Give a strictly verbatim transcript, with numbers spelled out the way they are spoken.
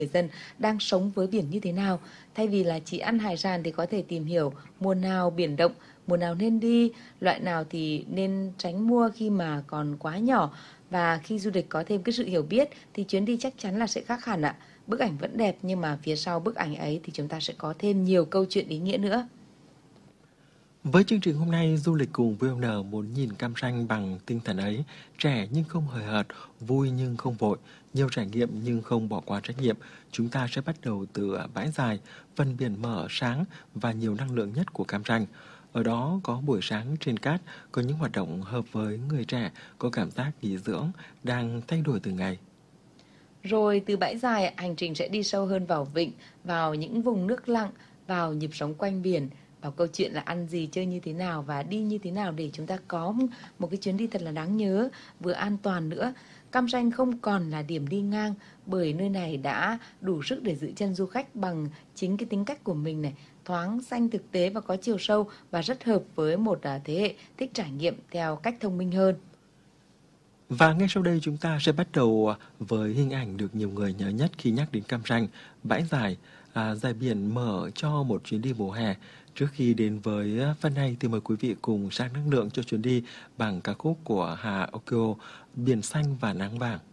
người dân đang sống với biển như thế nào. Thay vì là chỉ ăn hải sản thì có thể tìm hiểu mùa nào biển động, mùa nào nên đi, loại nào thì nên tránh mua khi mà còn quá nhỏ. Và khi du lịch có thêm cái sự hiểu biết thì chuyến đi chắc chắn là sẽ khác hẳn ạ. Bức ảnh vẫn đẹp nhưng mà phía sau bức ảnh ấy thì chúng ta sẽ có thêm nhiều câu chuyện ý nghĩa nữa. Với chương trình hôm nay, du lịch cùng vê o en muốn nhìn Cam Ranh bằng tinh thần ấy, trẻ nhưng không hời hợt, vui nhưng không vội, nhiều trải nghiệm nhưng không bỏ qua trách nhiệm. Chúng ta sẽ bắt đầu từ bãi dài, phần biển mở sáng và nhiều năng lượng nhất của Cam Ranh. Ở đó có buổi sáng trên cát, có những hoạt động hợp với người trẻ, có cảm giác nghỉ dưỡng, đang thay đổi từng ngày. Rồi từ bãi dài, hành trình sẽ đi sâu hơn vào vịnh, vào những vùng nước lặng, vào nhịp sống quanh biển, vào câu chuyện là ăn gì, chơi như thế nào và đi như thế nào để chúng ta có một cái chuyến đi thật là đáng nhớ, vừa an toàn nữa. Cam Ranh không còn là điểm đi ngang bởi nơi này đã đủ sức để giữ chân du khách bằng chính cái tính cách của mình này, thoáng, xanh thực tế và có chiều sâu và rất hợp với một à, thế hệ thích trải nghiệm theo cách thông minh hơn. Và ngay sau đây chúng ta sẽ bắt đầu với hình ảnh được nhiều người nhớ nhất khi nhắc đến Cam Ranh, bãi dài, à, dài biển mở cho một chuyến đi mùa hè. Trước khi đến với phần này thì mời quý vị cùng sang năng lượng cho chuyến đi bằng ca khúc của Hà Okio, Biển xanh và nắng vàng.